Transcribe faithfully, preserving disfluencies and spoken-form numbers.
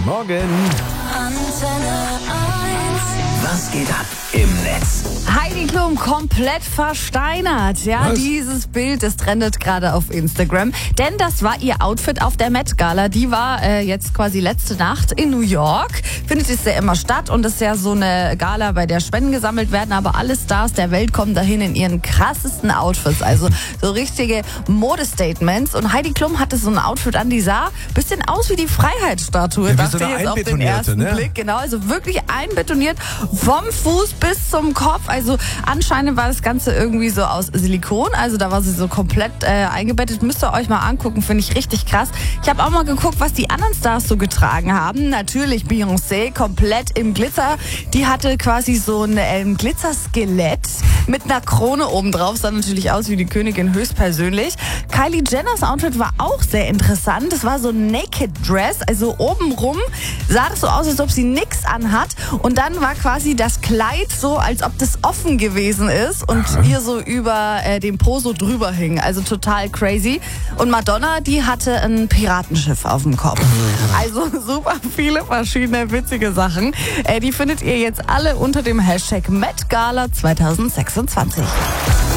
Morgen. Antenne eins. Was geht ab im Netz? Heidi Klum komplett versteinert. Ja, Was? dieses Bild, das trendet gerade auf Instagram. Denn das war ihr Outfit auf der Met Gala. Die war äh, jetzt quasi letzte Nacht in New York. Findet es ja immer statt und ist ja so eine Gala, bei der Spenden gesammelt werden. Aber alle Stars der Welt kommen dahin in ihren krassesten Outfits. Also so richtige Modestatements. Und Heidi Klum hatte so ein Outfit an, die sah ein bisschen aus wie die Freiheitsstatue. Ja, wie dachte so eine ich jetzt auf den einbetonierte, ersten ne? Blick. Genau, also wirklich einbetoniert vom Fuß bis zum Kopf. Also anscheinend war das Ganze irgendwie so aus Silikon. Also da war sie so komplett äh, eingebettet. Müsst ihr euch mal angucken, finde ich richtig krass. Ich habe auch mal geguckt, was die anderen Stars so getragen haben. Natürlich Beyoncé, komplett im Glitzer. Die hatte quasi so ein ähm, Glitzerskelett mit einer Krone obendrauf. Sah natürlich aus wie die Königin höchstpersönlich. Kylie Jenners Outfit war auch sehr interessant. Das war so ein Naked Dress. Also obenrum sah das so aus, als ob sie nix anhat. Und dann war quasi das Kleid so, als ob das offen gewesen ist und hier so über äh, dem Po so drüber hing. Also total crazy. Und Madonna, die hatte ein Piratenschiff auf dem Kopf. Also super viele verschiedene witzige Sachen. Äh, die findet ihr jetzt alle unter dem Hashtag Met Gala zwanzig sechsundzwanzig.